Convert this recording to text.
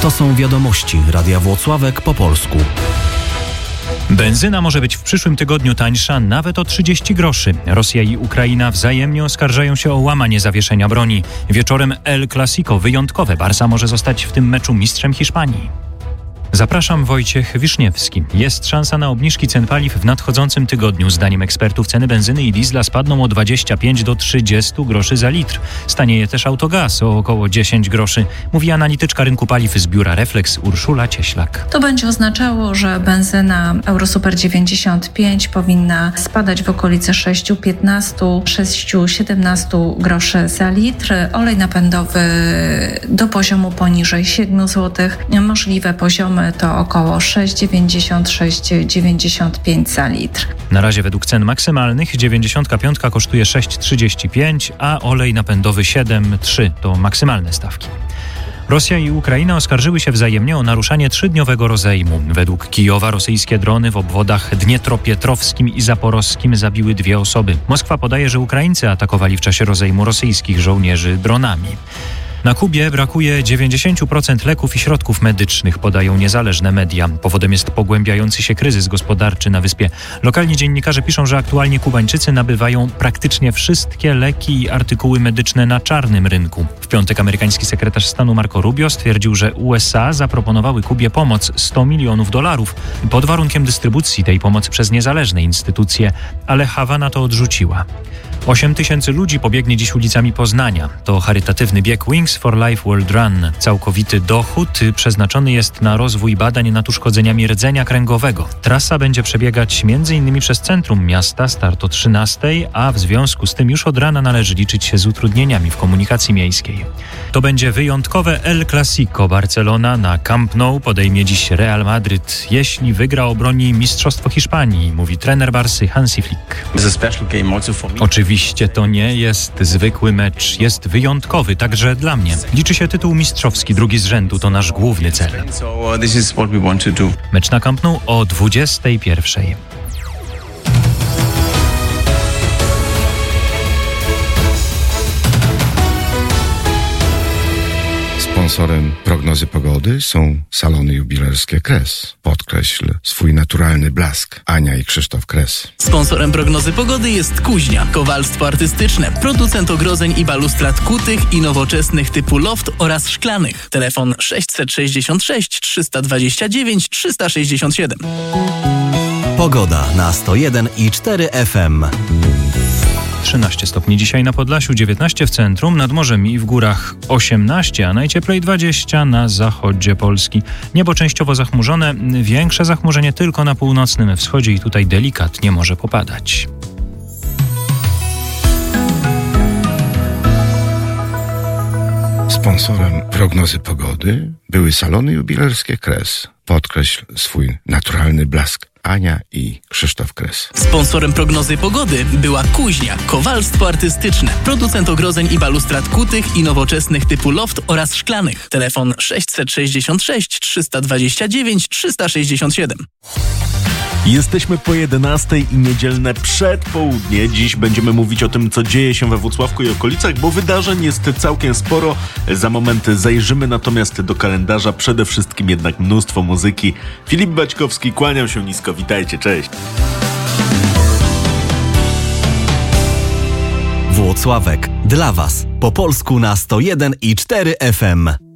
To są wiadomości Radia Włocławek po polsku. Benzyna może być w przyszłym tygodniu tańsza nawet o 30 groszy. Rosja i Ukraina wzajemnie oskarżają się o łamanie zawieszenia broni. Wieczorem El Clasico wyjątkowe. Barça może zostać w tym meczu mistrzem Hiszpanii. Zapraszam, Wojciech Wiszniewski. Jest szansa na obniżki cen paliw w nadchodzącym tygodniu. Zdaniem ekspertów ceny benzyny i diesla spadną o 25 do 30 groszy za litr. Stanieje też autogaz o około 10 groszy, mówi analityczka rynku paliw z biura Reflex Urszula Cieślak. To będzie oznaczało, że benzyna Eurosuper 95 powinna spadać w okolice 6,15, 6,17 groszy za litr. Olej napędowy do poziomu poniżej 7 zł. Możliwe poziomy to około 6,90-6,95 za litr. Na razie według cen maksymalnych 95 kosztuje 6,35, a olej napędowy 7,3 to maksymalne stawki. Rosja i Ukraina oskarżyły się wzajemnie o naruszanie 3-dniowego rozejmu. Według Kijowa rosyjskie drony w obwodach dnietropietrowskim i zaporowskim zabiły 2 osoby. Moskwa podaje, że Ukraińcy atakowali w czasie rozejmu rosyjskich żołnierzy dronami. Na Kubie brakuje 90% leków i środków medycznych, podają niezależne media. Powodem jest pogłębiający się kryzys gospodarczy na wyspie. Lokalni dziennikarze piszą, że aktualnie Kubańczycy nabywają praktycznie wszystkie leki i artykuły medyczne na czarnym rynku. W piątek amerykański sekretarz stanu Marco Rubio stwierdził, że USA zaproponowały Kubie pomoc $100 milionów pod warunkiem dystrybucji tej pomocy przez niezależne instytucje, ale Hawana to odrzuciła. 8 000 ludzi pobiegnie dziś ulicami Poznania. To charytatywny bieg Wings for Life World Run. Całkowity dochód przeznaczony jest na rozwój badań nad uszkodzeniami rdzenia kręgowego. Trasa będzie przebiegać m.in. przez centrum miasta, start o 13:00, a w związku z tym już od rana należy liczyć się z utrudnieniami w komunikacji miejskiej. To będzie wyjątkowe El Clasico. Barcelona na Camp Nou podejmie dziś Real Madryt. Jeśli wygra, obroni Mistrzostwo Hiszpanii, mówi trener Barsy Hansi Flick. Oczywiście to nie jest zwykły mecz, jest wyjątkowy także dla mnie. Liczy się tytuł mistrzowski, drugi z rzędu, to nasz główny cel. Mecz na Camp Nou o 21:00. Sponsorem prognozy pogody są salony jubilerskie Kres. Podkreśl swój naturalny blask. Ania i Krzysztof Kres. Sponsorem prognozy pogody jest Kuźnia. Kowalstwo artystyczne. Producent ogrodzeń i balustrad kutych i nowoczesnych typu loft oraz szklanych. Telefon 666 329 367. Pogoda na 101,4 FM. 13 stopni dzisiaj na Podlasiu, 19 w centrum, nad morzem i w górach 18, a najcieplej 20 na zachodzie Polski. Niebo częściowo zachmurzone, większe zachmurzenie tylko na północnym wschodzie i tutaj delikatnie może popadać. Sponsorem prognozy pogody były salony jubilerskie Kres. Podkreśl swój naturalny blask. Ania i Krzysztof Kres. Sponsorem prognozy pogody była Kuźnia. Kowalstwo artystyczne. Producent ogrodzeń i balustrad kutych i nowoczesnych typu loft oraz szklanych. Telefon 666 329 367. Jesteśmy po 11:00 i niedzielne przedpołudnie. Dziś będziemy mówić o tym, co dzieje się we Włocławku i okolicach, bo wydarzeń jest całkiem sporo. Za moment zajrzymy natomiast do kalendarza. Przede wszystkim jednak mnóstwo muzyki. Filip Baćkowski, kłaniam się nisko. Witajcie, cześć. Włocławek dla Was. Po polsku na 101,4 FM.